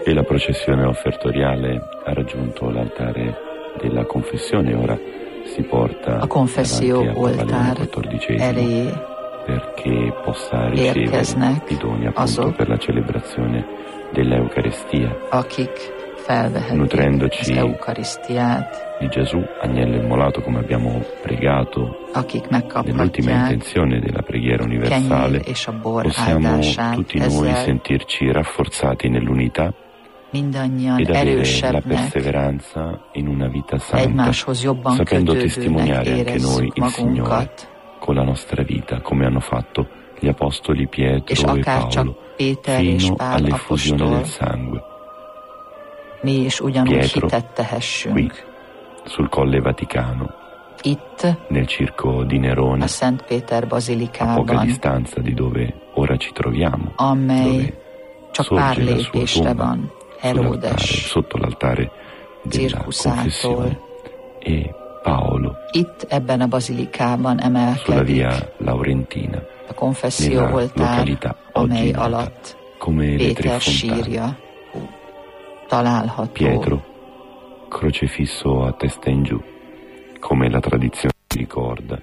E la processione offertoriale ha raggiunto l'altare della confessione, ora si porta a confesszióoltár elé perché possa ricevere i doni appunto per la celebrazione dell'Eucaristia, akik felvehetik az nutrendoci Eukarisztiát, di Gesù, agnello immolato, come abbiamo pregato akik nell'ultima megkaphatják intenzione della preghiera kenyér universale. és a bor Possiamo áldását, tutti noi ezzel sentirci rafforzati nell'unità mindannyian ed avere la erősebbnek, perseveranza in una vita santa, egymáshoz jobban sapendo kötődőnek testimoniare anche noi érezzük il Signore magunkat, con la nostra vita, come hanno fatto gli apostoli és Pietro e akár csak Paolo, Péter és fino Pál all'effusione apostol, del sangue. mi is ugyanúgy Pietro, hitet qui, tehessünk. sul Colle Vaticano, Itt, nel circo di Nerone, a Szent Péter a poca bazilikában, distanza di dove ora ci troviamo, amely dove csak pár sorge la sua lépésre tomba, van sull'altare, Herodes sotto l'altare della cirkuszától. confessione, e Paolo Itt ebben a bazilikában sulla emelkedik via Laurentina, a nella konfesszióoltár, località oggi amely nota alatt come le Tre Péter Fontane. sírja található. Pietro, crocefisso a testa in giù, come la tradizione ricorda.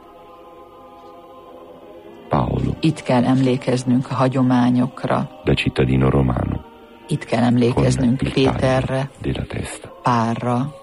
Paolo, Itt kell emlékeznünk a hagyományokra, da cittadino romano, itt kell con emlékeznünk il Péterre, taglio della testa. Pálra,